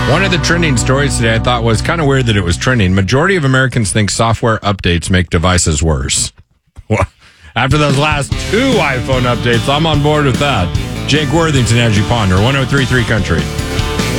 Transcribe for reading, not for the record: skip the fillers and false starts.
One of the trending stories today I thought was kind of weird that it was trending. Majority of Americans think software updates make devices worse. Well, after those last 2 iPhone updates, I'm on board with that. Jake Worthington, as you ponder. 103.3 Country.